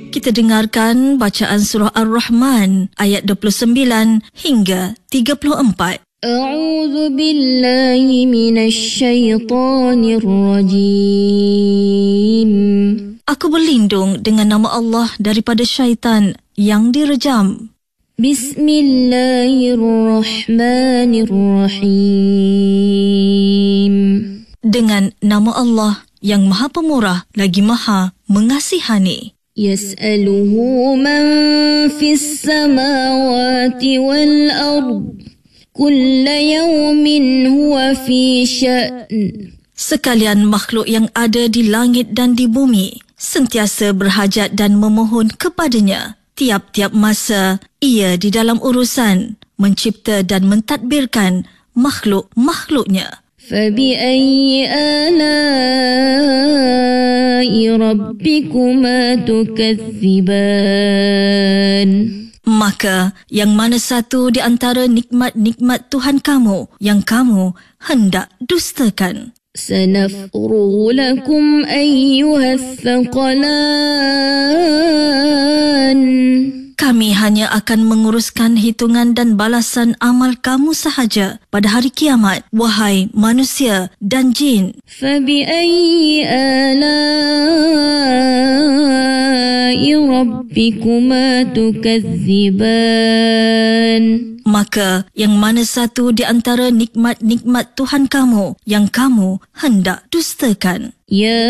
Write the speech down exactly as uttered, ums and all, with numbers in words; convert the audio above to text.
Kita dengarkan bacaan surah Ar-Rahman ayat dua puluh sembilan hingga tiga puluh empat. A'udzu billahi minasy syaithanir rajim. Aku berlindung dengan nama Allah daripada syaitan yang direjam. Bismillahirrahmanirrahim. Dengan nama Allah yang Maha Pemurah lagi Maha Mengasihani. Yas'aluhu man fis samawati wal ard. Kulla yawmin huwa fi sya'n. Sekalian makhluk yang ada di langit dan di bumi sentiasa berhajat dan memohon kepadanya. Tiap-tiap masa ia di dalam urusan mencipta dan mentadbirkan makhluk-makhluknya. فَبِأَيِّ آلَاءِ رَبِّكُمَا تُكَذِّبَانِ. Maka yang mana satu di antara nikmat-nikmat Tuhan kamu yang kamu hendak dustakan? سَنَفْرُغُ لَكُمْ أَيُّهَا الثَّقَلَانِ. Kami hanya akan menguruskan hitungan dan balasan amal kamu sahaja pada hari kiamat, wahai manusia dan jin. فَبِأَيِّ آلَاءِ رَبِّكُمَا تُكَذِّبَانِ. Maka yang mana satu di antara nikmat-nikmat Tuhan kamu yang kamu hendak dustakan? Ya